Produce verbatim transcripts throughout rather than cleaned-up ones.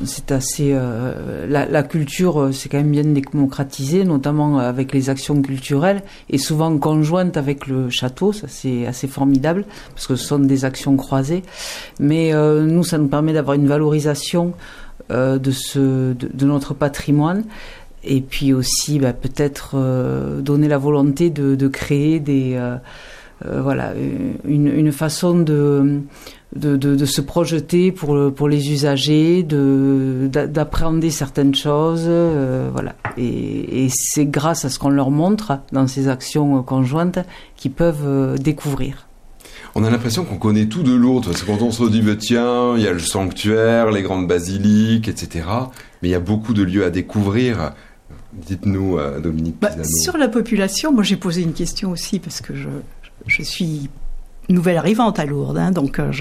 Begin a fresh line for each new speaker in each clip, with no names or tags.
c'est assez euh, la, la culture, c'est quand même bien démocratisé, notamment avec les actions culturelles et souvent conjointes avec le château. Ça, c'est assez formidable parce que ce sont des actions croisées. Mais euh, nous, ça nous permet d'avoir une valorisation euh, de ce de, de notre patrimoine. Et puis aussi, bah, peut-être euh, donner la volonté de, de créer des, euh, euh, voilà, une, une façon de, de, de, de se projeter pour, pour les usagers, de, d'appréhender certaines choses, euh, voilà. Et, et c'est grâce à ce qu'on leur montre dans ces actions conjointes qu'ils peuvent euh, découvrir.
On a l'impression qu'on connaît tout de Lourdes, parce que quand on se dit, bah, tiens, il y a le sanctuaire, les grandes basiliques, et cetera. Mais il y a beaucoup de lieux à découvrir. Dites-nous, euh, Dominique
bah,
Pisano.
Sur la population, moi j'ai posé une question aussi, parce que je, je suis nouvelle arrivante à Lourdes, hein, donc euh, je,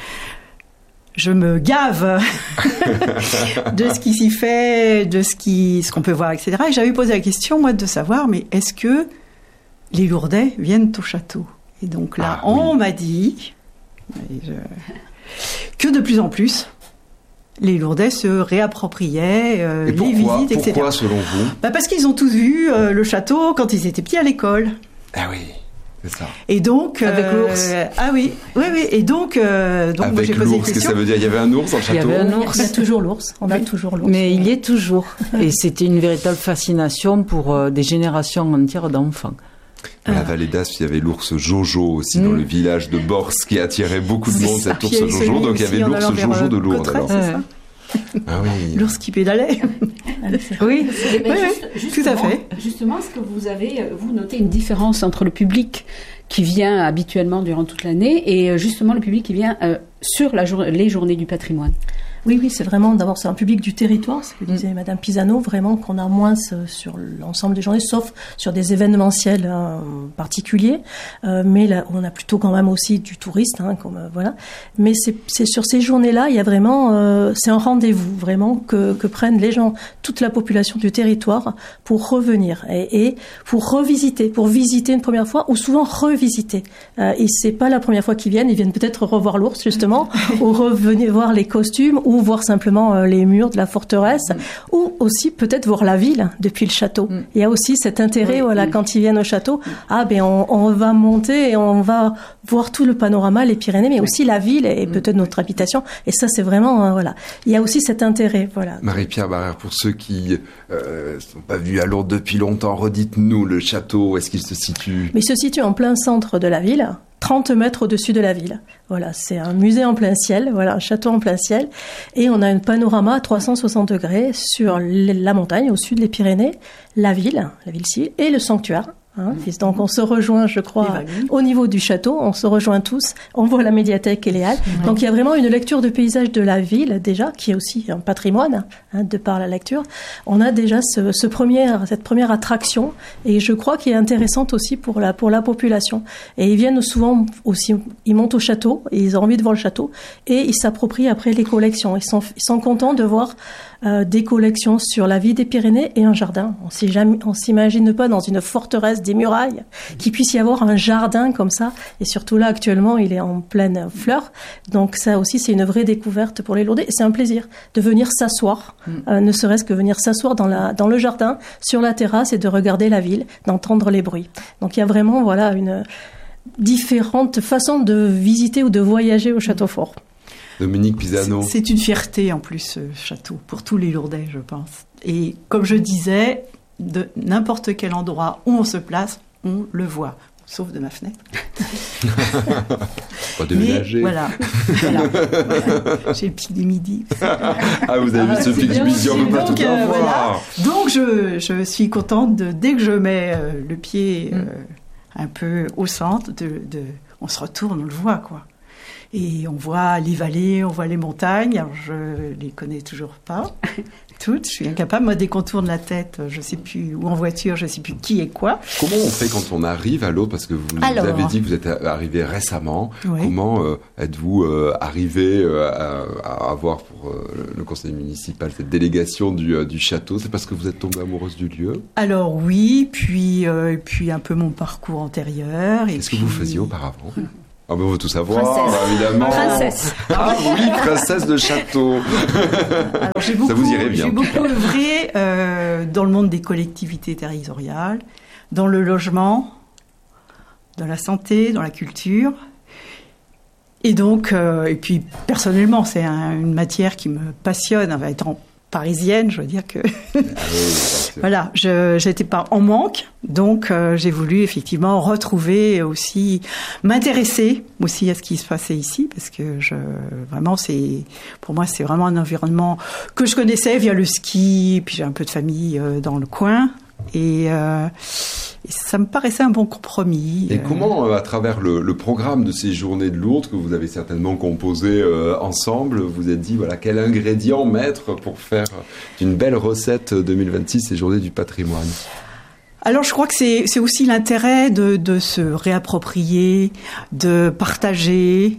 je me gave de ce qui s'y fait, de ce, qui, ce qu'on peut voir, et cetera. Et j'avais posé la question, moi, de savoir, mais est-ce que les Lourdais viennent au château ? Et donc là, ah, on oui. m'a dit je, que de plus en plus, les Lourdais se réappropriaient euh,
pourquoi,
les visites, et cetera.
Pourquoi, selon vous ?
Bah parce qu'ils ont tous vu euh, le château quand ils étaient petits à l'école.
Ah oui, c'est ça.
Et donc euh,
avec l'ours.
Ah oui, oui, oui. Et donc, euh, donc
avec
moi, j'ai posé
l'ours,
une question.
Qu'est-ce que ça veut dire ? Il y avait un ours dans le château ?
Il y avait un ours.
On a toujours l'ours. On a oui. toujours l'ours.
Mais il y est toujours. Et c'était une véritable fascination pour euh, des générations entières d'enfants.
À la Vallée d'Aspe, il y avait l'ours Jojo aussi mmh. dans le village de Bors qui attirait beaucoup de monde, cet ours Jojo. Donc il y avait l'ours Jojo de Lourdes.
Alors. C'est ça.
Ah oui.
L'ours qui pédalait.
Oui,
oui, oui, tout à fait.
Justement, est-ce que vous avez, vous notez une différence entre le public qui vient habituellement durant toute l'année et justement le public qui vient euh, sur la jour- les journées du patrimoine ?
Oui, oui, c'est vraiment, d'abord, c'est un public du territoire, ce que disait mmh. Madame Pisano, vraiment qu'on a moins sur l'ensemble des journées, sauf sur des événementiels euh, particuliers. Euh, mais là, on a plutôt quand même aussi du touriste, hein, comme euh, voilà. Mais c'est, c'est sur ces journées-là, il y a vraiment, euh, c'est un rendez-vous vraiment que, que prennent les gens, toute la population du territoire, pour revenir et, et pour revisiter, pour visiter une première fois ou souvent revisiter. Euh, et c'est pas la première fois qu'ils viennent, ils viennent peut-être revoir l'ours justement, ou revenir voir les costumes. Ou voir simplement euh, les murs de la forteresse, mmh. ou aussi peut-être voir la ville depuis le château. Mmh. Il y a aussi cet intérêt, oui, voilà, mmh. quand ils viennent au château, mmh. ah ben on, on va monter et on va voir tout le panorama, les Pyrénées, mais oui. aussi la ville et mmh. peut-être notre habitation. Et ça, c'est vraiment, euh, voilà. Il y a aussi cet intérêt, voilà.
Marie-Pierre Barrère, pour ceux qui ne euh, sont pas venus à Lourdes depuis longtemps, redites-nous le château, où est-ce qu'il se situe ?
Mais il se situe en plein centre de la ville. trente mètres au-dessus de la ville. Voilà, c'est un musée en plein ciel, voilà, un château en plein ciel. Et on a un panorama à trois cent soixante degrés sur la montagne, au sud des Pyrénées, la ville, la ville civile, et le sanctuaire. Hein, mmh. Donc on se rejoint, je crois, au niveau du château, on se rejoint tous, on voit la médiathèque et les halles. Mmh. Donc il y a vraiment une lecture de paysage de la ville déjà, qui est aussi un patrimoine, hein, de par la lecture. On a déjà ce, ce premier, cette première attraction, et je crois qu'il est intéressante aussi pour la, pour la population. Et ils viennent souvent aussi, ils montent au château, et ils ont envie de voir le château, et ils s'approprient après les collections. Ils sont, ils sont contents de voir euh, des collections sur la vie des Pyrénées et un jardin. On s'y jamais, on s'imagine pas dans une forteresse des murailles qu'il puisse y avoir un jardin comme ça. Et surtout là, actuellement, il est en pleine fleur. Donc ça aussi, c'est une vraie découverte pour les Lourdais. Et c'est un plaisir de venir s'asseoir, mmh. euh, ne serait-ce que venir s'asseoir dans, la, dans le jardin, sur la terrasse, et de regarder la ville, d'entendre les bruits. Donc il y a vraiment, voilà, une différente façon de visiter ou de voyager au Château Fort.
Dominique Pisano.
C'est, c'est une fierté en plus, ce château, pour tous les Lourdais, je pense. Et comme je disais, de n'importe quel endroit où on se place, on le voit, sauf de ma fenêtre.
Pas déménager.
Voilà, voilà, voilà. J'ai le pic des midis.
Ah, vous avez ah, vu ce pic du midi, on ne peut pas tout euh, avoir.
Voilà. Donc je, je suis contente de, dès que je mets euh, le pied euh, un peu au centre, de, de, on se retourne, on le voit, quoi. Et on voit les vallées, on voit les montagnes. Alors je les connais toujours pas toutes. Je suis incapable. Moi, dès qu'on tourne la tête, je sais plus, ou en voiture, je sais plus qui est quoi.
Comment on fait quand on arrive à Lourdes ? Parce que vous nous
Alors,
avez dit que vous êtes arrivé récemment.
Oui.
Comment euh, êtes-vous euh, arrivé euh, à, à avoir pour euh, le conseil municipal cette délégation du, euh, du château ? C'est parce que vous êtes tombée amoureuse du lieu ?
Alors oui, puis euh, puis un peu mon parcours antérieur. Et
Qu'est-ce
puis...
que vous faisiez auparavant ? Ah ben on veut tout savoir,
Princesse.
évidemment.
Princesse.
Ah oui, princesse de château.
Alors, j'ai beaucoup,
Ça vous irait bien.
J'ai beaucoup œuvré euh, dans le monde des collectivités territoriales, dans le logement, dans la santé, dans la culture. Et donc, euh, et puis personnellement, c'est un, une matière qui me passionne. Enfin, étant parisienne, je veux dire que
Ah oui,
voilà, je j'étais pas en manque, donc euh, j'ai voulu effectivement retrouver aussi, m'intéresser aussi à ce qui se passait ici, parce que je vraiment c'est pour moi c'est vraiment un environnement que je connaissais via le ski, puis j'ai un peu de famille euh, dans le coin. Et, euh, et ça me paraissait un bon compromis.
Et comment, à travers le, le programme de ces journées de Lourdes, que vous avez certainement composé euh, ensemble, vous êtes dit, voilà, quel ingrédient mettre pour faire d'une belle recette deux mille vingt-six ces journées du patrimoine?
Alors je crois que c'est, c'est aussi l'intérêt de, de se réapproprier, de partager,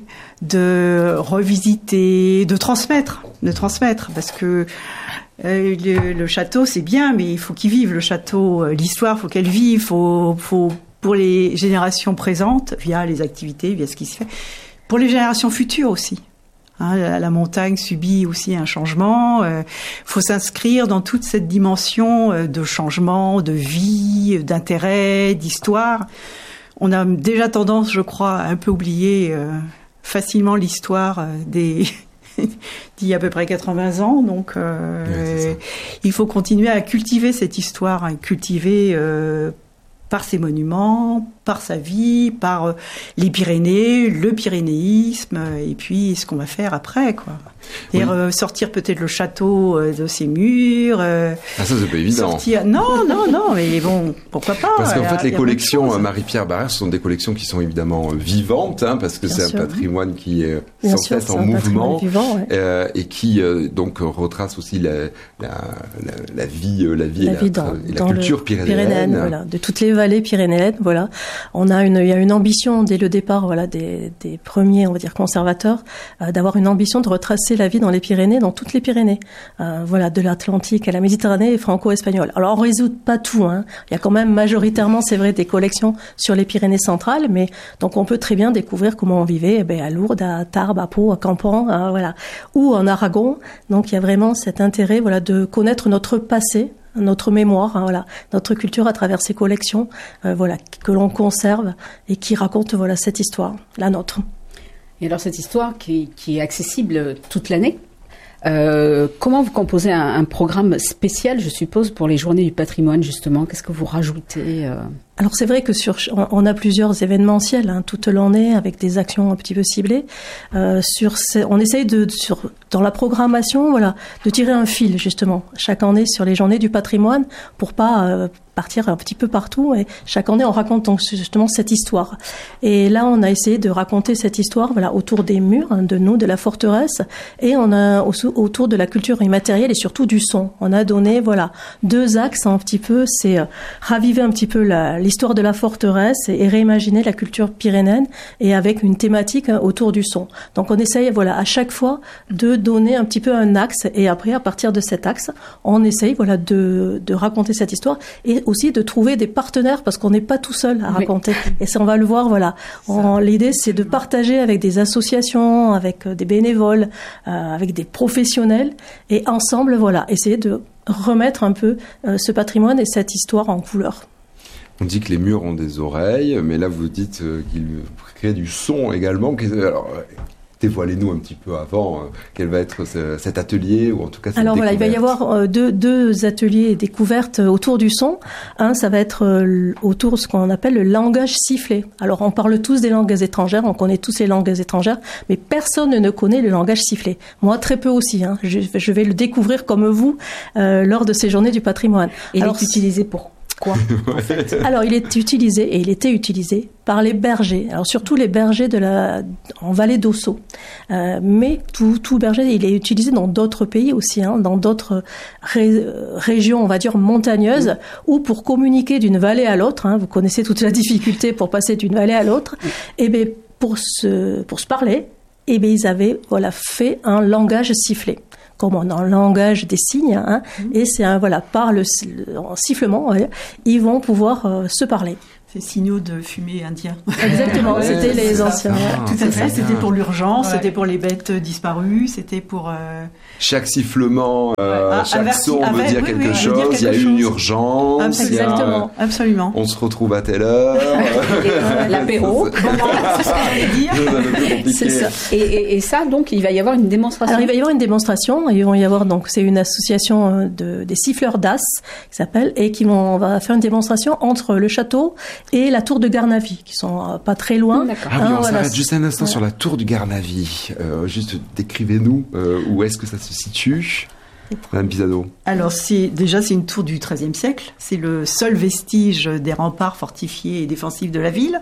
de revisiter, de transmettre, de transmettre, parce que euh, le, le château c'est bien, mais il faut qu'il vive le château, l'histoire faut qu'elle vive, faut, faut pour les générations présentes via les activités, via ce qui se fait, pour les générations futures aussi. Hein, la, la montagne subit aussi un changement. Il euh, faut s'inscrire dans toute cette dimension euh, de changement, de vie, d'intérêt, d'histoire. On a déjà tendance, je crois, à un peu oublier euh, facilement l'histoire euh, des d'il y a à peu près quatre-vingts ans. Donc, euh, ouais, il faut continuer à cultiver cette histoire, à cultiver euh, par ses monuments, par sa vie, par euh, les Pyrénées, le pyrénéisme, et puis ce qu'on va faire après, quoi. C'est-à-dire oui. euh, sortir peut-être le château euh, de ses murs. Euh,
ah, ça, c'est pas évident.
Sortir... Non, non, non, mais bon, pourquoi pas.
Parce qu'en fait, les collections Marie-Pierre Barrère, ce sont des collections qui sont évidemment vivantes, hein, parce que Bien c'est sûr, un patrimoine oui. qui est sans cesse en mouvement, vivant, ouais. euh, et qui euh, donc retrace aussi la, la, la, la vie, la vie,
la,
et
vie
la,
dans,
et la
dans
culture pyrénéenne.
Pyrénéenne, voilà, de toutes les vallées pyrénéennes, voilà. On a une, il y a une ambition dès le départ, voilà, des, des premiers, on va dire, conservateurs, euh, d'avoir une ambition de retracer la vie dans les Pyrénées, dans toutes les Pyrénées, euh, voilà, de l'Atlantique à la Méditerranée et franco-espagnole. Alors on résout pas tout, hein. Il y a quand même majoritairement, c'est vrai, des collections sur les Pyrénées centrales, mais donc on peut très bien découvrir comment on vivait, eh ben, à Lourdes, à Tarbes, à Pau, à Campan, hein, voilà, ou en Aragon. Donc il y a vraiment cet intérêt, voilà, de connaître notre passé, notre mémoire, hein, voilà, notre culture à travers ces collections, euh, voilà, que l'on conserve et qui racontent, voilà, cette histoire, la nôtre.
Et alors cette histoire qui, qui est accessible toute l'année, euh, comment vous composez un, un programme spécial, je suppose, pour les journées du patrimoine, justement? Qu'est-ce que vous rajoutez euh...
Alors c'est vrai que sur on a plusieurs événementiels hein, toute l'année avec des actions un petit peu ciblées. Euh, sur ces, on essaye de sur dans la programmation, voilà, de tirer un fil justement chaque année sur les journées du patrimoine pour pas euh, partir un petit peu partout. Et chaque année on raconte donc justement cette histoire. Et là on a essayé de raconter cette histoire, voilà, autour des murs hein, de nous, de la forteresse, et on a aussi autour de la culture immatérielle et surtout du son. On a donné voilà deux axes un petit peu, c'est euh, raviver un petit peu la l'histoire de la forteresse et réimaginer la culture pyrénéenne et avec une thématique autour du son. Donc on essaye voilà à chaque fois de donner un petit peu un axe et après à partir de cet axe on essaye voilà de, de raconter cette histoire et aussi de trouver des partenaires parce qu'on n'est pas tout seul à raconter. Oui. Et ça on va le voir voilà. On, l'idée c'est de partager avec des associations, avec des bénévoles, euh, avec des professionnels et ensemble voilà essayer de remettre un peu euh, ce patrimoine et cette histoire en couleur.
On dit que les murs ont des oreilles, mais là vous dites qu'ils créent du son également. Alors, dévoilez-nous un petit peu avant euh, quel va être ce, cet atelier ou en tout cas cette
Alors
découverte.
Voilà, il va y avoir euh, deux, deux ateliers découvertes autour du son. Un, ça va être euh, autour de ce qu'on appelle le langage sifflé. Alors on parle tous des langues étrangères, on connaît tous les langues étrangères, mais personne ne connaît le langage sifflé. Moi très peu aussi. Hein. Je, je vais le découvrir comme vous euh, lors de ces journées du patrimoine.
Et
Alors,
il est utilisé pour quoi en fait?
Alors il est utilisé et il était utilisé par les bergers. Alors surtout les bergers de la en vallée d'Ossau. Euh, mais tout tout berger il est utilisé dans d'autres pays aussi, hein, dans d'autres ré, régions on va dire montagneuses mmh. ou pour communiquer d'une vallée à l'autre. Hein, vous connaissez toute la difficulté pour passer d'une vallée à l'autre. Mmh. Et ben pour se pour se parler, et ben ils avaient voilà fait un langage sifflé. Comme dans le langage des signes, hein, mmh. et c'est un, voilà par le, le sifflement, ouais, ils vont pouvoir euh, se parler.
Ces signaux de fumée indiens.
Exactement, ouais, c'était les anciens.
Ah, tout à fait, c'était pour l'urgence, ouais. C'était pour les bêtes disparues, c'était pour... Euh...
Chaque sifflement, euh, ouais. ah, chaque averti, son veut dire, oui, quelque, oui, chose, dire quelque chose, il y a chose. Une urgence.
Absolument.
Il y a,
Absolument. Absolument.
On se retrouve à telle heure.
L'apéro. C'est ce que j'allais dire. C'est ça. Et, et, et ça, donc, il va y avoir une démonstration.
Alors, il va y avoir une démonstration. Il va y avoir, donc, c'est une association de, des siffleurs d'As, qui s'appelle, et qui vont, on va faire une démonstration entre le château et la tour de Garnavie, qui sont euh, pas très loin.
Ah oui, on hein, s'arrête voilà. juste un instant ouais. sur la tour de Garnavie. Euh, juste décrivez-nous euh, où est-ce que ça se situe, Madame Pisano.
Alors c'est déjà c'est une tour du treizième siècle. C'est le seul vestige des remparts fortifiés et défensifs de la ville.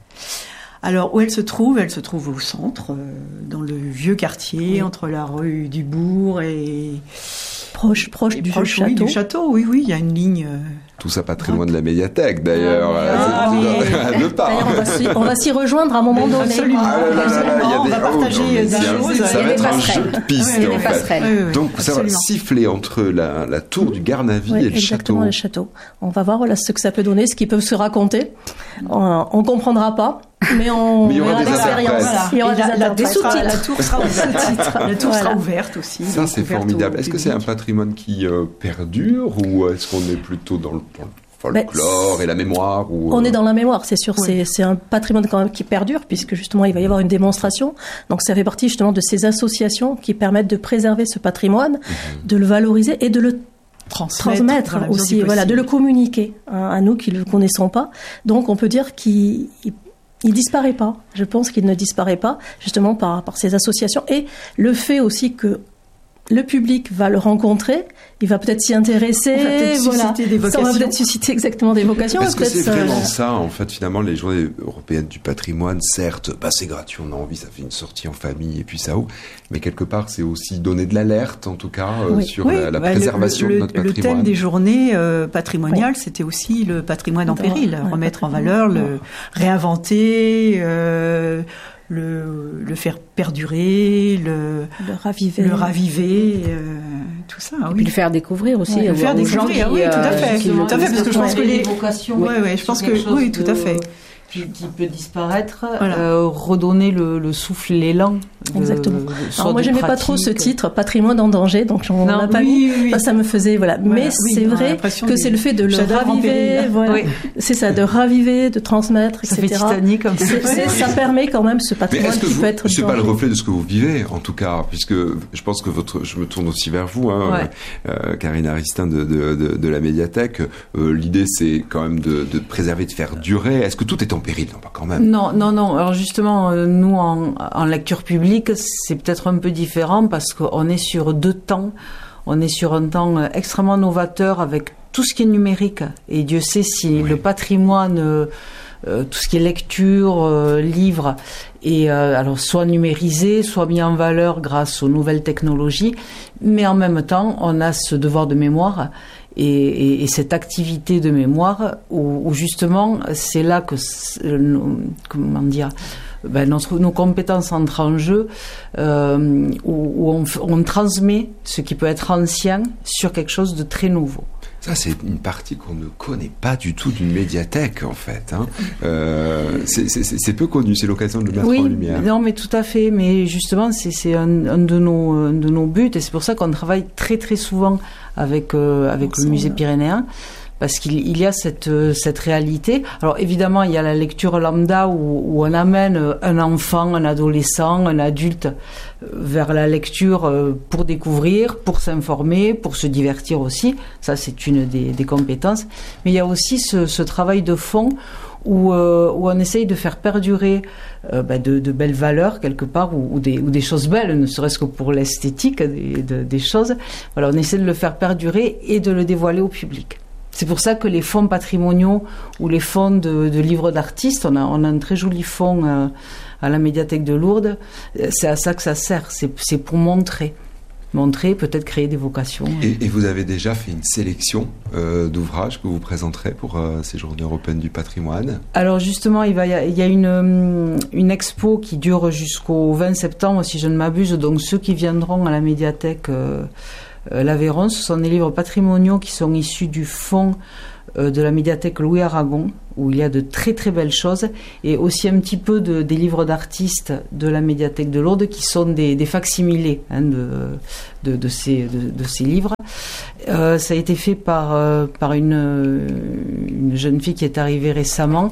Alors où elle se trouve ? Elle se trouve au centre, euh, dans le vieux quartier, oui. entre la rue du Bourg et
proche proche,
et
du,
proche
château.
Oui, du château. Oui, oui, il y a une ligne. Euh,
Tout ça pas très loin de la médiathèque d'ailleurs.
Ah, oui.
À deux pas.
D'ailleurs, on va, s'y, on va s'y rejoindre à un moment donné.
Absolument. Ah, là, là, là, là,
on
des, va partager oh, non, des choses.
Ça va être un jeu de piste
oui,
en fait.
Oui,
oui, Donc ça va siffler entre la, la tour du Garnavie
oui,
et le
exactement,
château.
le château. On va voir voilà, ce que ça peut donner, ce qu'ils peuvent se raconter. On ne comprendra pas. Mais on
mais il y aura des expériences.
Voilà.
Il y aura
des,
la,
des sous-titres. La tour sera
ouverte.
La tour voilà. sera ouverte aussi.
Ça, c'est formidable. Est-ce que c'est un patrimoine qui euh, perdure ou est-ce qu'on est plutôt dans le, dans le folklore ben, et la mémoire ou,
On euh... est dans la mémoire, c'est sûr. Oui. C'est, c'est un patrimoine quand même qui perdure puisque justement il va y avoir une démonstration. Donc ça fait partie justement de ces associations qui permettent de préserver ce patrimoine, mmh. de le valoriser et de le transmettre, transmettre aussi, voilà, de le communiquer hein, à nous qui ne le connaissons pas. Donc on peut dire qu'il il disparaît pas. Je pense qu'il ne disparaît pas, justement par, par ces associations. Et le fait aussi que le public va le rencontrer, il va peut-être s'y intéresser.
On va peut-être
voilà.
susciter des vocations.
Ça va peut-être susciter exactement des vocations.
Est-ce que
peut-être
c'est vraiment
euh...
ça, en fait, finalement, les journées européennes du patrimoine, certes, bah, c'est gratuit, on a envie, ça fait une sortie en famille et puis ça ouvre, mais quelque part, c'est aussi donner de l'alerte, en tout cas, euh, oui. sur oui, la, la bah, préservation
le,
de notre
le,
patrimoine.
Le thème des journées euh, patrimoniales, oui. c'était aussi le patrimoine en Dans, péril, ouais, remettre en valeur, le réinventer, euh, le, le faire perdurer, le,
le raviver,
le raviver euh, tout ça.
Et
oui.
puis le faire découvrir aussi.
Ouais, le faire découvrir, oui, tout à fait.
Tout
à fait, parce que je pense que les
vocations.
Ouais, ouais, je pense que oui, tout à fait.
Qui, qui peut disparaître, voilà. euh, redonner le, le souffle, l'élan. De,
Exactement.
De,
Alors moi, j'aimais pas trop ce titre, patrimoine en danger, donc j'en ai pas
oui,
mis.
Oui, oui.
Enfin, ça me faisait, voilà. voilà. Mais oui, c'est vrai que c'est le fait de le raviver, voilà. Oui. C'est ça, de raviver, de transmettre, et cetera.
Ça fait Titanic comme ça.
C'est, c'est, ça permet quand même ce patrimoine qui
vous,
peut être.
C'est pas le reflet de ce que vous vivez, en tout cas, puisque je pense que votre, je me tourne aussi vers vous, hein, ouais. euh, Karine Aristin de, de, de, de la médiathèque. Euh, l'idée, c'est quand même de, de préserver, de faire durer. Est-ce que tout est en péril? Non, pas quand même.
Non, non, non. Alors justement, euh, nous, en, en lecture publique, c'est peut-être un peu différent parce qu'on est sur deux temps. On est sur un temps extrêmement novateur avec tout ce qui est numérique. Et Dieu sait si oui. le patrimoine, euh, euh, tout ce qui est lecture, euh, livre, est euh, alors soit numérisé, soit mis en valeur grâce aux nouvelles technologies. Mais en même temps, on a ce devoir de mémoire. Et, et, et cette activité de mémoire où, où justement c'est là que euh, comment dire ben notre, nos compétences entrent en jeu euh, où, où on, on transmet ce qui peut être ancien sur quelque chose de très nouveau.
Ça, c'est une partie qu'on ne connaît pas du tout d'une médiathèque, en fait. Hein. Euh, c'est, c'est, c'est peu connu, c'est l'occasion de le mettre
oui,
en lumière.
Non, mais tout à fait. Mais justement, c'est, c'est un, un, de nos, un de nos buts, et c'est pour ça qu'on travaille très très souvent avec, euh, avec le musée pyrénéen. Parce qu'il il y a cette, cette réalité. Alors évidemment, il y a la lecture lambda où, où on amène un enfant, un adolescent, un adulte vers la lecture pour découvrir, pour s'informer, pour se divertir aussi. Ça, c'est une des, des compétences. Mais il y a aussi ce, ce travail de fond où, euh, où on essaye de faire perdurer euh, bah, de, de belles valeurs quelque part, ou, ou, des, ou des choses belles, ne serait-ce que pour l'esthétique des, de, des choses. Voilà, on essaie de le faire perdurer et de le dévoiler au public. C'est pour ça que les fonds patrimoniaux ou les fonds de, de livres d'artistes, on a, on a un très joli fonds euh, à la médiathèque de Lourdes, c'est à ça que ça sert, c'est, c'est pour montrer. Montrer, peut-être créer des vocations.
Et, et vous avez déjà fait une sélection euh, d'ouvrages que vous présenterez pour euh, ces Journées européennes du patrimoine? Alors
justement, il, va, il y a une, une expo qui dure jusqu'au vingt septembre, si je ne m'abuse, donc ceux qui viendront à la médiathèque... Euh, euh, l'Aveyron. Ce sont des livres patrimoniaux qui sont issus du fonds euh, de la médiathèque Louis Aragon, où il y a de très très belles choses, et aussi un petit peu de, des livres d'artistes de la médiathèque de Lourdes qui sont des, des facsimilés hein, de, de, de, ces, de, de ces livres. Euh, ça a été fait par, euh, par une, une jeune fille qui est arrivée récemment,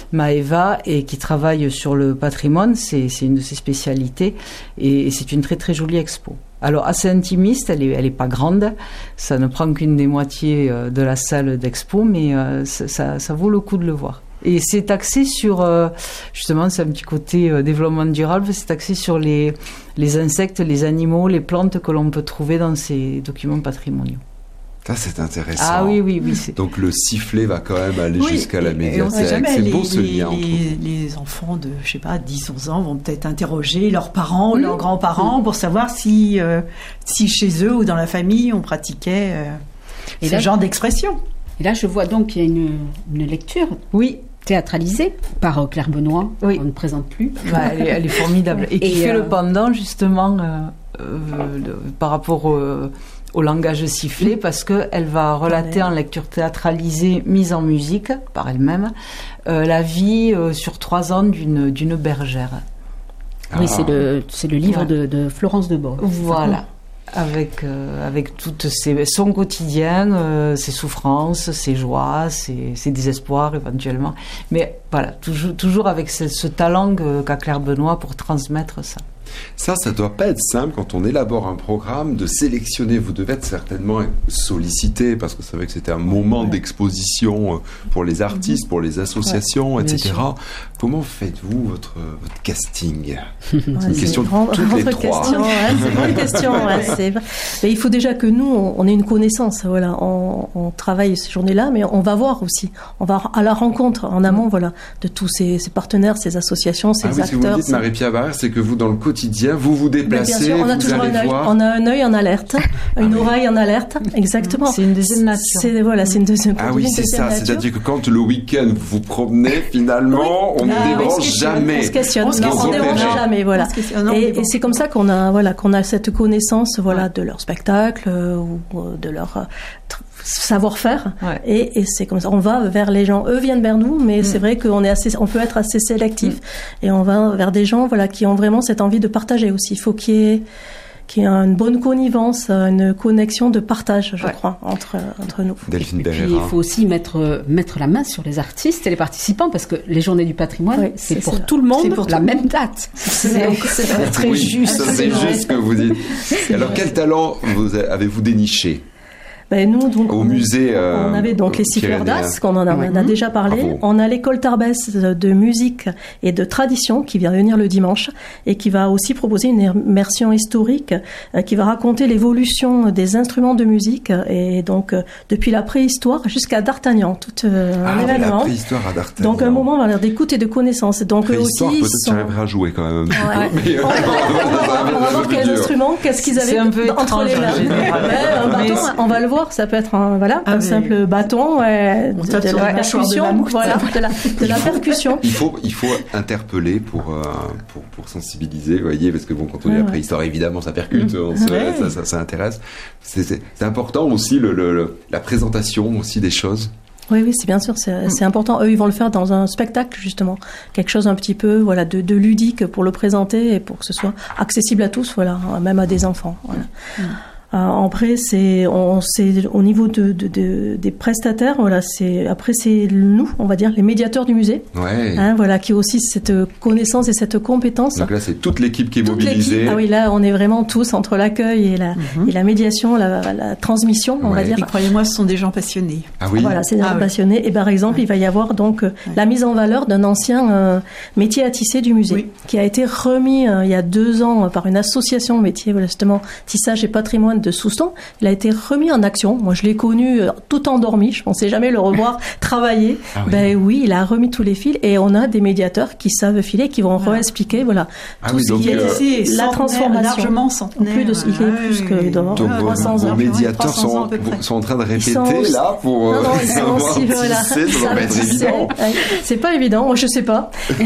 Maëva, et qui travaille sur le patrimoine. C'est, c'est une de ses spécialités, et, et c'est une très très jolie expo. Alors assez intimiste, elle est, elle est pas grande, ça ne prend qu'une des moitiés de la salle d'expo, mais euh, ça, ça, ça vaut le coup de le voir. Et c'est axé sur, euh, justement, c'est un petit côté euh, développement durable, c'est axé sur les, les insectes, les animaux, les plantes que l'on peut trouver dans ces documents patrimoniaux.
Ça, c'est intéressant.
Ah oui, oui, oui. C'est...
Donc le sifflet va quand même aller
oui,
jusqu'à la médiathèque.
C'est
les, beau ce
les,
lien.
Les, les enfants de, je sais pas, dix, onze ans vont peut-être interroger leurs parents, mmh. leurs grands-parents, mmh. pour savoir si, euh, si chez eux ou dans la famille on pratiquait euh, et ce là, genre d'expression.
Et là, je vois donc qu'il y a une, une lecture.
Oui.
Théâtralisée par Claire Benoît, oui. On ne présente plus.
Bah, elle, est, elle est formidable. Et, et qui euh... fait le pendant, justement, euh, euh, le, par rapport au, au langage sifflé, parce qu'elle va relater en lecture théâtralisée, mise en musique, par elle-même, euh, la vie euh, sur trois ans d'une, d'une bergère.
Ah. Oui, c'est le, c'est le livre ouais. de, de Florence Deborah.
Voilà. Avec, euh, avec toutes ses, son quotidien, euh, ses souffrances, ses joies, ses, ses désespoirs éventuellement. Mais voilà, toujours, toujours avec ce, ce talent qu'a Claire Benoît pour transmettre ça.
Ça, ça doit pas être simple quand on élabore un programme de sélectionner. Vous devez être certainement sollicité parce que c'est vrai que c'était un moment ouais. d'exposition pour les artistes, pour les associations, ouais, et cetera. Comment faites-vous votre, votre casting?
Ouais, c'est une question de toutes les trois. Question, ouais, c'est une grande question. Ouais, c'est... Mais il faut déjà que nous, on, on ait une connaissance. Voilà, on, on travaille ces journées-là, mais on va voir aussi. On va à la rencontre en amont, voilà, de tous ces, ces partenaires, ces associations, ces
ah oui,
acteurs.
Ce que vous dites, Marie-Pierre Barrère, c'est que vous, dans le quotidien, vous vous déplacez, sûr, on a
vous
toujours
allez
un œil,
voir. On a un œil en alerte, une ah, oreille en alerte, exactement.
C'est une deuxième nature.
C'est, voilà, c'est une deuxième
Ah oui, c'est ça. Nature. C'est-à-dire que quand le week-end vous vous promenez, finalement, oui. on ne ah, débranche oui, jamais.
On se questionne, on ne débranche jamais, voilà. Et, et c'est comme ça qu'on a, voilà, qu'on a cette connaissance, voilà, ouais. de leur spectacle euh, ou de leur euh, savoir-faire. Ouais. Et, et c'est comme ça. On va vers les gens. Eux viennent vers nous, mais mmh. c'est vrai qu'on est assez, on peut être assez sélectif mmh. et on va vers des gens, voilà, qui ont vraiment cette envie de partager aussi. Il faut qu'il y ait, qu'il y ait une bonne connivence, une connexion de partage, je ouais. crois, entre, entre nous.
Delphine
et puis, il faut aussi mettre, mettre la main sur les artistes et les participants, parce que les Journées du patrimoine, oui, c'est, c'est pour ça. Tout le monde c'est pour la tout même date.
C'est, c'est, c'est, c'est très
oui,
juste.
Ça, c'est juste ce que vous dites. Alors, quel talent vous avez-vous déniché?
Ben nous, donc,
au
on,
musée, euh,
on avait donc les siffleurs d'As, qu'on en a,
ouais.
on a déjà parlé. Bravo. On a l'école Tarbès de musique et de tradition qui vient venir le dimanche et qui va aussi proposer une immersion historique euh, qui va raconter l'évolution des instruments de musique et donc euh, depuis la préhistoire jusqu'à D'Artagnan, tout euh,
ah,
un événement.
La préhistoire à D'Artagnan.
Donc un moment voilà, d'écoute et de connaissance. Donc
préhistoire,
aussi,
peut-être
sont...
j'arriverai à jouer quand même.
Ouais. Mais, on, va, on, va, on va voir quel instrument, qu'est-ce qu'ils avaient entre les mains. Un bâton, on va le voir. Ça peut être un, voilà, ah un simple bâton, ouais, de, de, de la percussion, de voilà, de la, de la percussion.
Il faut, il faut interpeller pour, euh, pour, pour sensibiliser, vous voyez, parce que bon, quand on est ouais, la préhistoire, évidemment, ça percute, mmh. on se, ouais. ça, ça, ça intéresse. C'est, c'est, c'est important aussi le, le, le, la présentation aussi des choses.
Oui, oui, c'est bien sûr, c'est, mmh. c'est important. Eux, ils vont le faire dans un spectacle, justement. Quelque chose un petit peu, voilà, de, de ludique pour le présenter et pour que ce soit accessible à tous, voilà, même à des enfants, voilà. Mmh. Euh, après, c'est, on, c'est au niveau de, de, de, des prestataires, voilà, c'est, après, c'est nous, on va dire, les médiateurs du musée.
Ouais.
Hein, voilà, qui ont aussi cette connaissance et cette compétence.
Donc là, c'est toute l'équipe qui est toute mobilisée.
L'équipe. Ah oui, là, on est vraiment tous entre l'accueil et la, mm-hmm. et la médiation, la, la transmission, on
ouais.
va dire.
Et croyez-moi, ce sont des gens passionnés.
Ah oui.
Voilà, c'est des
ah
gens
oui.
passionnés. Et par exemple, ouais. il va y avoir donc ouais. la mise en valeur d'un ancien euh, métier à tisser du musée, oui. qui a été remis euh, il y a deux ans euh, par une association métier, voilà, justement, tissage et patrimoine de Souston. Il a été remis en action. Moi, je l'ai connu euh, tout endormi. Je pensais jamais le revoir travailler. Ah oui. Ben oui, il a remis tous les fils et on a des médiateurs qui savent filer, qui vont ah. réexpliquer, voilà,
ah
tout
oui,
ce qui
euh,
est la transformation.
Largement centenaire.
Plus de, il est plus que il doit avoir
donc,
trois cents
vos,
ans.
vos médiateurs sont, sont en train de répéter sont, là pour
non, non, ils sont aussi, voilà.
tisser, ça va pas être évident.
Ouais. C'est pas évident. Moi, je sais pas.
Euh,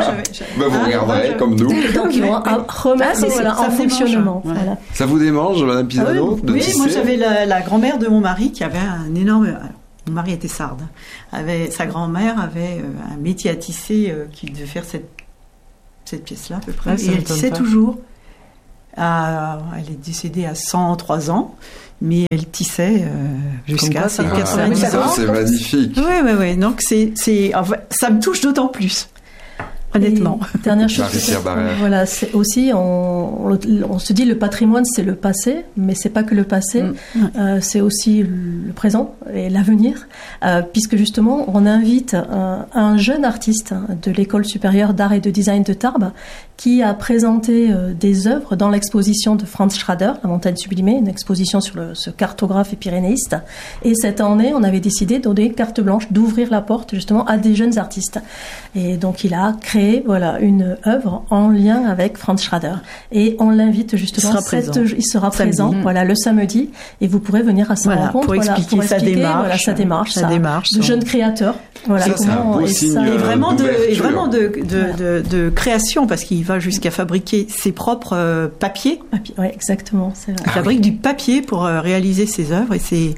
bah, vous regarderez comme nous.
Donc, ils vont remettre voilà, en fonctionnement. Voilà.
Ça vous démange, Madame Pisano,
ah,
de
Oui,
tisser.
Moi j'avais la, la grand-mère de mon mari qui avait un énorme... Mon mari était sarde. Avait, sa grand-mère avait euh, un métier à tisser euh, qui devait faire cette, cette pièce-là à peu près. Ah, et elle tissait pas. toujours. À, elle est décédée à cent trois ans, mais elle tissait euh, jusqu'à ses quatre-vingt-dix ans.
C'est magnifique.
Oui, oui, oui. Donc c'est, c'est, enfin, ça me touche d'autant plus. Honnêtement.
Et dernière chose, voilà, c'est aussi on, on, on se dit le patrimoine c'est le passé, mais c'est pas que le passé, mmh. euh, c'est aussi le présent et l'avenir, euh, puisque justement on invite un, un jeune artiste de l'école supérieure d'art et de design de Tarbes qui a présenté euh, des œuvres dans l'exposition de Franz Schrader, La Montagne Sublimée, une exposition sur le, ce cartographe et pyrénéiste. Et cette année, on avait décidé de donner carte blanche, d'ouvrir la porte justement à des jeunes artistes. Et donc il a créé voilà une œuvre en lien avec Franz Schrader. Et on l'invite justement.
Il sera
cette,
présent.
Il sera présent, mmh. voilà, le samedi. Et vous pourrez venir à sa
voilà,
rencontre
pour expliquer,
voilà, pour
sa,
expliquer
démarche,
voilà, sa démarche,
sa
sa
démarche,
de jeune créateur. Voilà,
ça, c'est un beau
et,
signe
ça,
et vraiment de, et
d'ouverture.
vraiment de, de, voilà. de, de, de création, parce qu'il va jusqu'à fabriquer ses propres euh, papiers.
Papier, ouais, exactement. C'est vrai.
Il fabrique du papier pour euh, réaliser ses œuvres, et c'est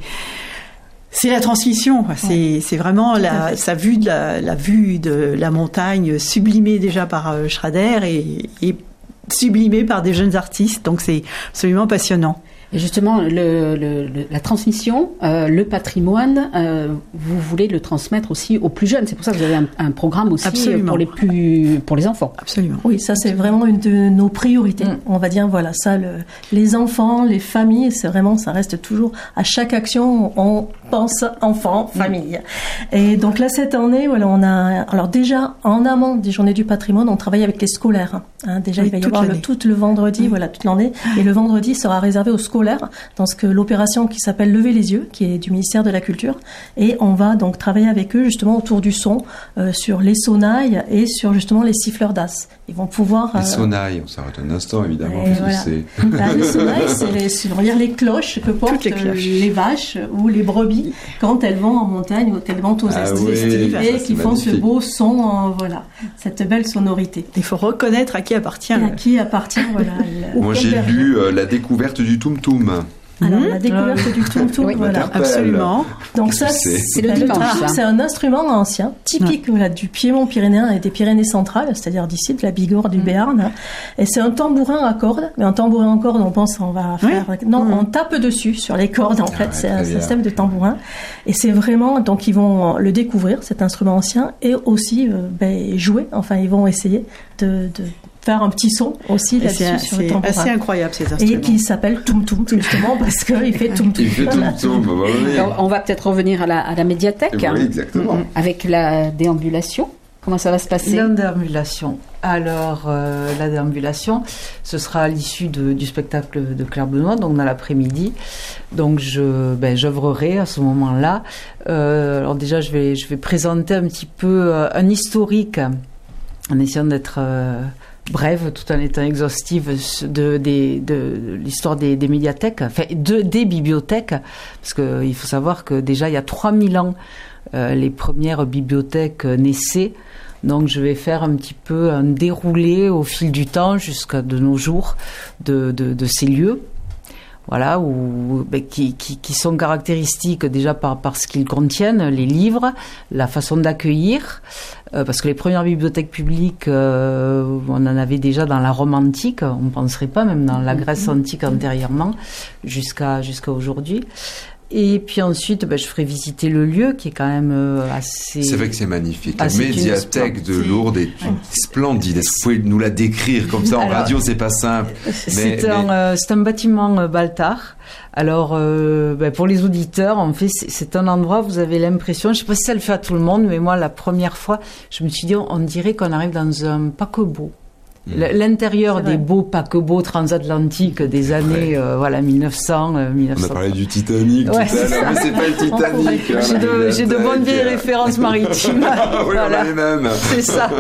c'est la transmission. C'est ouais. c'est vraiment la sa vue de la, la vue de la montagne sublimée déjà par euh, Schrader et, et sublimée par des jeunes artistes. Donc c'est absolument passionnant.
Et justement, le, le, le, la transmission, euh, le patrimoine, euh, vous voulez le transmettre aussi aux plus jeunes. C'est pour ça que vous avez un, un programme aussi Absolument. pour les plus, pour les enfants.
Absolument.
Oui, ça c'est vraiment une de nos priorités. Mmh. On va dire voilà, ça, le, les enfants, les familles, c'est vraiment, ça reste toujours à chaque action, on pense enfants, famille. Mmh. Et donc là cette année, voilà, on a, alors déjà en amont des Journées du patrimoine, on travaille avec les scolaires. Hein, déjà, oui, il va y avoir le, tout le vendredi, mmh. voilà, toute l'année, et le vendredi sera réservé aux scolaires. Dans ce que l'opération qui s'appelle Lever les yeux, qui est du ministère de la Culture, et on va donc travailler avec eux justement autour du son, euh, sur les sonnailles et sur justement les siffleurs d'as. Ils vont pouvoir.
Les
euh,
sonnailles, on s'arrête un instant évidemment.
Voilà.
C'est...
Bah, les sonnailles, c'est les, c'est les cloches que portent les, cloches. les vaches ou les brebis quand elles vont en montagne ou quand elles vont aux
ah
estives
oui,
et qui font ce beau son, euh, voilà, cette belle sonorité.
Il faut reconnaître à qui appartient.
Et à qui appartient, voilà. Le,
Moi j'ai lu euh, la découverte du Tum Tum.
Alors, la découverte ah. du tum-tum, oui,
voilà, absolument.
Donc ça,
c'est, c'est le dimanche.
Le c'est un instrument ancien, typique ouais. voilà, du Piémont pyrénéen et des Pyrénées centrales, c'est-à-dire d'ici, de la Bigorre, du mmh. Béarn. Et c'est un tambourin à cordes, mais un tambourin à cordes, on pense on va faire... Oui. Non, mmh. on tape dessus sur les cordes, en ah fait, ouais, c'est un bien. système de tambourin. Et c'est vraiment... Donc, ils vont le découvrir, cet instrument ancien, et aussi euh, ben, jouer, enfin, ils vont essayer de... de faire un petit son aussi là-dessus
c'est,
sur
c'est
le tambourin.
C'est assez incroyable ces instruments.
Et qui s'appelle Tum Tum, justement, parce qu'il fait Tum Tum.
Il fait Tum Tum, bah oui.
On va peut-être revenir à la, à la médiathèque.
Oui, exactement.
Hein, avec la déambulation. Comment ça va se passer ?
La déambulation. Alors, euh, la déambulation, ce sera à l'issue de, du spectacle de Claire Benoît, donc dans l'après-midi. Donc, je, ben, j'œuvrerai à ce moment-là. Euh, alors déjà, je vais, je vais présenter un petit peu euh, un historique, en essayant d'être... Euh, brève, tout en étant exhaustive de, de, de, de l'histoire des, des médiathèques, enfin de, des bibliothèques, parce qu'il faut savoir que déjà il y a trois mille ans, euh, les premières bibliothèques naissaient. Donc je vais faire un petit peu un déroulé au fil du temps jusqu'à de nos jours de, de, de ces lieux. Voilà, où, ben, qui, qui, qui sont caractéristiques déjà par, par ce qu'ils contiennent, les livres, la façon d'accueillir, euh, parce que les premières bibliothèques publiques, euh, on en avait déjà dans la Rome antique, on ne penserait pas, même dans la Grèce antique antérieurement, jusqu'à, jusqu'à aujourd'hui. Et puis ensuite, ben, je ferai visiter le lieu qui est quand même euh, assez...
C'est vrai que c'est magnifique. La médiathèque de Lourdes est ouais. splendide. Est-ce que vous pouvez nous la décrire comme ça en Alors, radio? C'est pas simple.
C'est, mais, un, mais... Euh, c'est un bâtiment euh, Baltard. Alors, euh, ben, pour les auditeurs, en fait, c'est, c'est un endroit où vous avez l'impression, je ne sais pas si ça le fait à tout le monde, mais moi, la première fois, je me suis dit, on, on dirait qu'on arrive dans un paquebot. L'intérieur des beaux paquebots transatlantiques des années euh, voilà mille neuf cents, euh, mille neuf cents.
On a parlé du Titanic ouais, tout à l'heure, mais c'est pas le Titanic.
Hein, j'ai de, j'ai de bonnes vieilles références maritimes.
Oui, voilà. On a les mêmes.
C'est ça.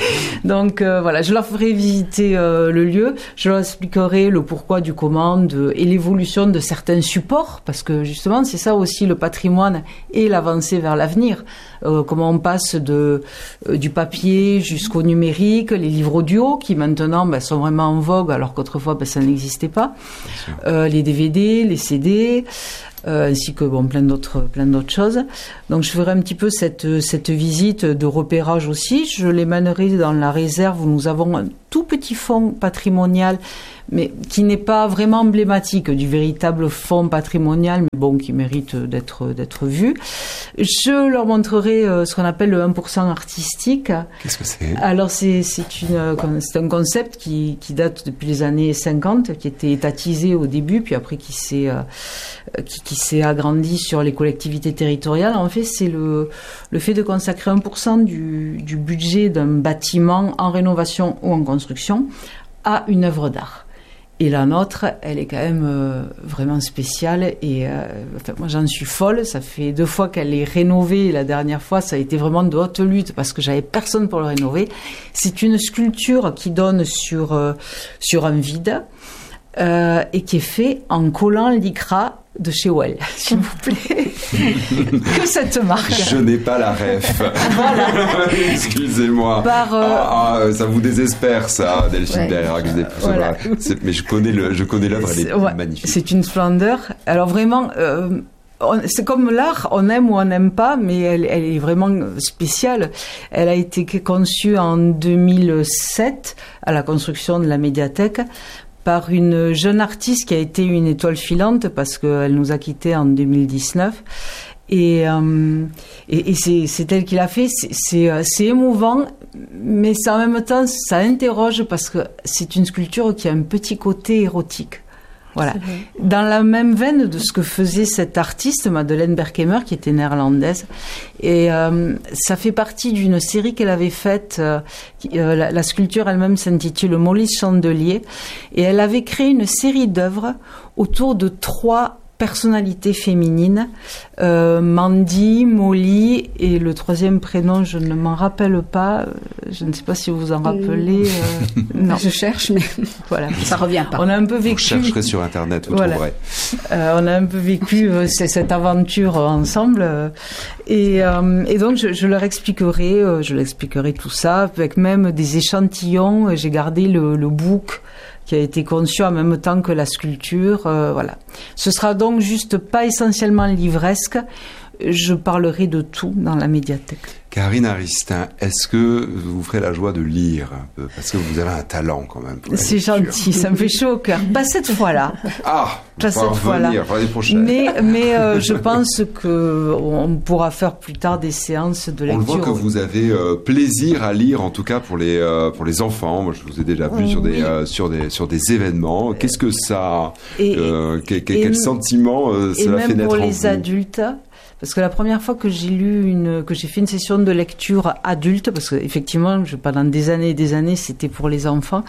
Donc euh, voilà, je leur ferai visiter euh, le lieu, je leur expliquerai le pourquoi du comment de, et l'évolution de certains supports, parce que justement c'est ça aussi le patrimoine et l'avancée vers l'avenir. Euh, comment on passe de, euh, du papier jusqu'au numérique, les livres audio qui qui maintenant ben, sont vraiment en vogue, alors qu'autrefois ben, ça n'existait pas. Euh, les D V D, les C D, euh, ainsi que bon plein d'autres plein d'autres choses. Donc je ferai un petit peu cette cette visite de repérage aussi. Je les mènerai dans la réserve où nous avons un tout petit fonds patrimonial, mais qui n'est pas vraiment emblématique du véritable fonds patrimonial, mais bon, qui mérite d'être d'être vu. Je leur montrerai euh, ce qu'on appelle le un pour cent artistique.
Qu'est-ce que c'est ?
Alors c'est c'est une c'est un concept qui qui date depuis les années cinquante, qui était étatisé au début, puis après qui s'est euh, qui, qui s'est agrandi sur les collectivités territoriales. En fait, c'est le le fait de consacrer un pour cent du du budget d'un bâtiment en rénovation ou en construction à une œuvre d'art. Et la nôtre, elle est quand même euh, vraiment spéciale et euh, enfin, moi j'en suis folle. Ça fait deux fois qu'elle est rénovée et la dernière fois ça a été vraiment de haute lutte parce que j'avais personne pour le rénover. C'est une sculpture qui donne sur euh, sur un vide euh, et qui est fait en collant lycra de chez Well, s'il vous plaît. Que cette marque.
Je n'ai pas la ref. Voilà. Excusez-moi. Par, euh... ah, ah, ça vous désespère, ça, Delphine Bergerac. Ouais. Voilà. Mais je connais le, je connais l'œuvre, elle est ouais, magnifique.
C'est une splendeur. Alors vraiment, euh, on, c'est comme l'art, on aime ou on n'aime pas, mais elle, elle est vraiment spéciale. Elle a été conçue en deux mille sept à la construction de la médiathèque par une jeune artiste qui a été une étoile filante parce qu'elle nous a quittés en deux mille dix-neuf. Et, euh, et, et c'est, c'est elle qui l'a fait. C'est, c'est, c'est émouvant, mais c'est en même temps, ça interroge parce que c'est une sculpture qui a un petit côté érotique. Voilà. Dans la même veine de ce que faisait cette artiste, Madeleine Berkemer, qui était néerlandaise. Et euh, ça fait partie d'une série qu'elle avait faite. Euh, euh, la, la sculpture elle-même s'intitule Molly's Chandelier. Et elle avait créé une série d'œuvres autour de trois personnalités féminines, euh, Mandy, Molly et le troisième prénom, je ne m'en rappelle pas. Je ne sais pas si vous vous en rappelez. Euh,
non, je cherche, mais voilà, ça revient pas.
On a un peu vécu.
Vous chercherez sur Internet, vous voilà. trouverez.
Euh, on a un peu vécu euh, cette aventure ensemble, euh, et, euh, et donc je, je leur expliquerai, euh, je leur expliquerai tout ça avec même des échantillons. J'ai gardé le, le book qui a été conçu en même temps que la sculpture, euh, voilà. Ce sera donc juste pas essentiellement livresque, je parlerai de tout dans la médiathèque.
Karine Aristin, est-ce que vous ferez la joie de lire un peu ? Parce que vous avez un talent quand même. Pour la
C'est
lecture.
Gentil, ça me fait chaud au cœur. Pas cette fois-là.
Ah,
pas cette fois-là.
L'année prochaine.
Mais, mais euh, je pense que on pourra faire plus tard des séances de lecture.
On le voit que vous avez euh, plaisir à lire, en tout cas pour les euh, pour les enfants. Moi, je vous ai déjà vu oui. sur des euh, sur des sur des événements. Qu'est-ce que ça et, euh, quel, quel, et, quel sentiment euh, cela fait naître en vous ?
Et même pour les adultes. Parce que la première fois que j'ai lu une, que j'ai fait une session de lecture adulte, parce que effectivement, je, pendant des années et des années, c'était pour les enfants.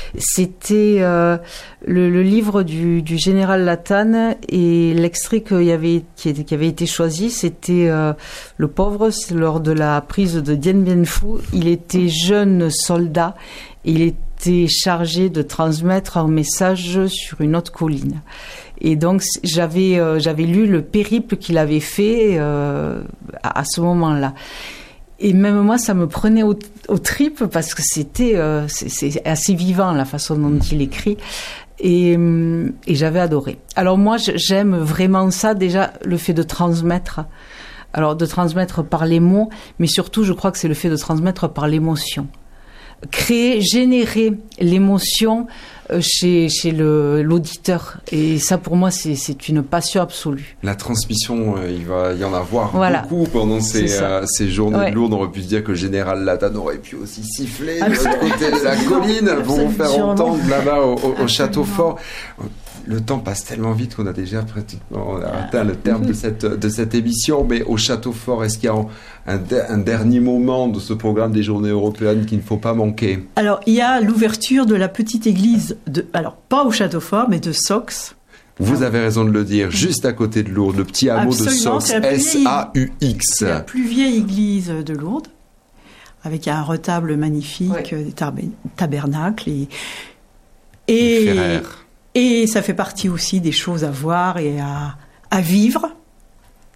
C'était euh, le, le livre du, du général Latane et l'extrait qu'il y avait, qui, qui avait été choisi, c'était euh, le pauvre lors de la prise de Dien Bien Phu. Il était jeune soldat. Et il était chargé de transmettre un message sur une autre colline. Et donc j'avais euh, j'avais lu le périple qu'il avait fait euh, à, à ce moment-là. Et même moi, ça me prenait au, au tripes parce que c'était euh, c'est, c'est assez vivant la façon dont il écrit. Et, et j'avais adoré. Alors moi, j'aime vraiment ça, déjà le fait de transmettre. Alors de transmettre par les mots, mais surtout, je crois que c'est le fait de transmettre par l'émotion. Créer, générer l'émotion chez, chez le, l'auditeur. Et ça, pour moi, c'est, c'est une passion absolue.
La transmission, il va y en avoir voilà. beaucoup pendant ces, euh, ces journées ouais. de Lourdes. On aurait pu se dire que le général Latane aurait pu aussi siffler de l'autre côté de la colline pour vous faire entendre là-bas au, au, au Château Fort. Le temps passe tellement vite qu'on a déjà pratiquement atteint le terme de cette, de cette émission. Mais au Château Fort, est-ce qu'il y a un, un dernier moment de ce programme des Journées européennes qu'il ne faut pas manquer ?
Alors, il y a l'ouverture de la petite église, de, alors pas au Château Fort, mais de Sox.
Vous avez raison de le dire, juste à côté de Lourdes, le petit hameau
Absolument,
de Sox, S A U X.
C'est la plus vieille église de Lourdes, avec un retable magnifique, ouais. des tab- tabernacles et... et Et ça fait partie aussi des choses à voir et à, à vivre.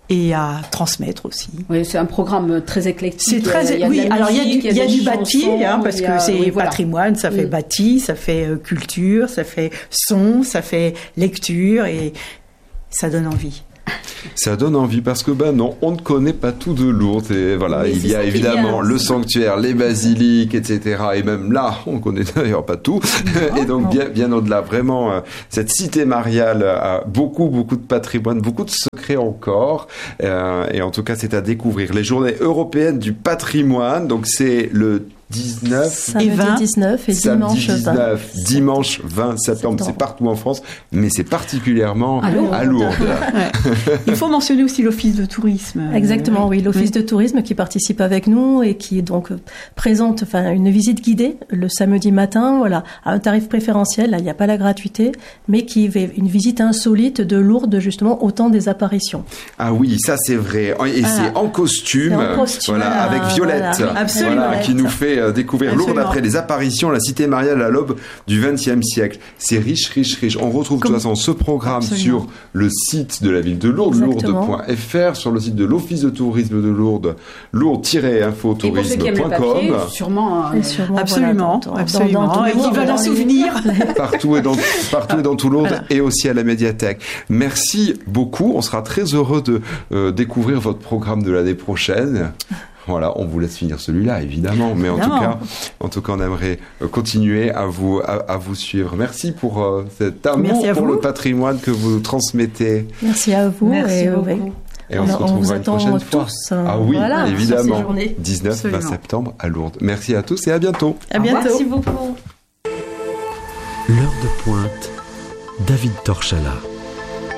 et à transmettre aussi.
Oui, c'est un programme très éclectique.
C'est très,
il y a, il y a
oui. Alors il y a du, il y a du bâti,
chansons,
hein, parce
a,
que c'est
oui, voilà.
patrimoine, ça fait mmh. bâti, ça fait euh, culture, ça fait son, ça fait lecture et ça donne envie.
Ça donne envie parce que ben non, on ne connaît pas tout de Lourdes et voilà, oui, il y a évidemment le sanctuaire, les basiliques, et cetera. Et même là, on ne connaît d'ailleurs pas tout. Non, et donc non. bien, bien au-delà, vraiment, euh, cette cité mariale a beaucoup, beaucoup de patrimoine, beaucoup de secrets encore. Euh, et en tout cas, c'est à découvrir. Les Journées européennes du patrimoine. Donc c'est le dix-neuf
et vingt, dix-neuf et dimanche
dix-neuf,
vingt.
Dimanche vingt septembre. septembre. C'est partout en France, mais c'est particulièrement à Lourdes. À Lourdes.
Ouais. Il faut mentionner aussi l'office de tourisme.
Exactement, oui, l'office oui. de tourisme qui participe avec nous et qui donc présente, enfin, une visite guidée le samedi matin, voilà, à un tarif préférentiel. Là, il n'y a pas la gratuité, mais qui est une visite insolite de Lourdes justement au temps des apparitions.
Ah oui, ça c'est vrai. Et ah. c'est en costume,
en costume
voilà,
voilà,
avec Violette,
voilà.
Absolument,
voilà, qui nous fait découvrir
Absolument.
Lourdes après les apparitions à la cité mariale à l'aube du vingtième siècle. C'est riche, riche, riche. On retrouve Comme... de toute façon ce programme Absolument. Sur le site de la ville de Lourdes, lourdes point f r, sur le site de l'Office de tourisme de Lourdes, lourdes tiret info tourisme point com.
Sûrement, euh...
sûrement, absolument,
voilà, dans,
absolument.
Dans, dans
et qui veulent un souvenir.
Partout et dans, partout et dans tout Lourdes voilà. Et aussi à la médiathèque. Merci beaucoup. On sera très heureux de euh, découvrir votre programme de l'année prochaine. Voilà, on vous laisse finir celui-là, évidemment. Mais évidemment. en tout cas, en tout cas, on aimerait continuer à vous, à, à vous suivre. Merci pour euh, cet amour pour vous. Le patrimoine que vous transmettez.
Merci à vous.
Merci
et,
beaucoup.
Oui.
Et on, on se retrouvera une prochaine
tous,
fois.
Hein,
ah oui,
voilà,
évidemment. dix-neuf vingt septembre à Lourdes. Merci à tous et à bientôt.
À bientôt.
Merci beaucoup.
L'heure de pointe, David Torchala.